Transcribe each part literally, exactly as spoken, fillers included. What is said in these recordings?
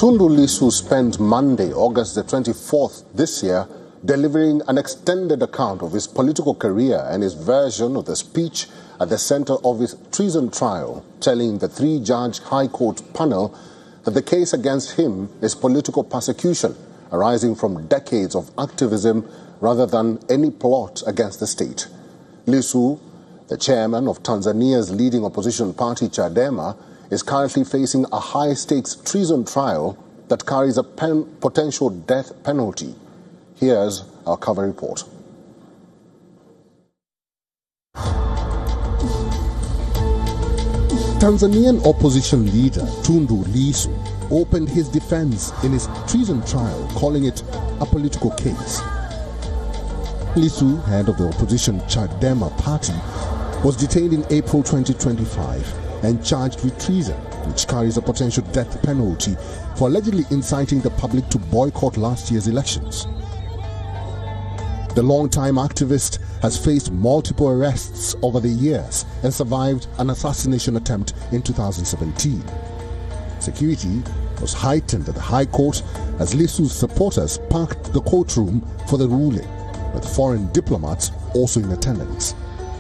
Tundu Lissu spent Monday, August the twenty-fourth this year, delivering an extended account of his political career and his version of the speech at the center of his treason trial, telling the three-judge High Court panel that the case against him is political persecution arising from decades of activism rather than any plot against the state. Lissu, the chairman of Tanzania's leading opposition party Chadema, is currently facing a high-stakes treason trial that carries a pen potential death penalty. Here's our cover report. Tanzanian opposition leader Tundu Lissu opened his defense in his treason trial, calling it a political case. Lissu, head of the opposition Chadema party, was detained in April twenty twenty-five and charged with treason, which carries a potential death penalty for allegedly inciting the public to boycott last year's elections. The longtime activist has faced multiple arrests over the years and survived an assassination attempt in two thousand seventeen. Security was heightened at the High Court as Lissu's supporters packed the courtroom for the ruling, with foreign diplomats also in attendance.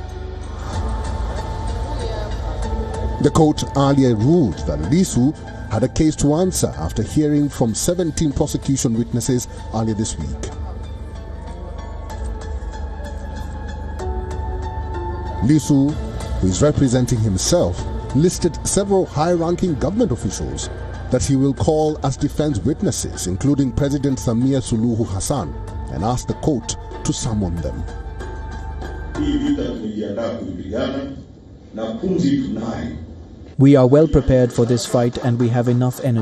The court earlier ruled that Lissu had a case to answer after hearing from seventeen prosecution witnesses earlier this week. Lissu, who is representing himself, listed several high-ranking government officials that he will call as defense witnesses, including President Samia Suluhu Hassan, and asked the court to summon them. We are well prepared for this fight and we have enough energy.